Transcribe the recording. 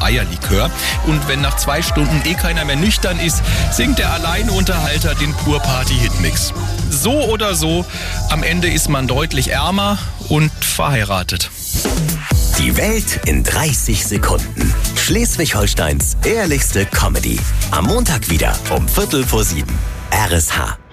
Eierlikör. Und wenn nach 2 Stunden keiner mehr nüchtern ist, singt der Alleinunterhalter den Pur-Party-Hitmix. So oder so, am Ende ist man deutlich ärmer und verheiratet. Die Welt in 30 Sekunden. Schleswig-Holsteins ehrlichste Comedy. Am Montag wieder um 6:45. RSH.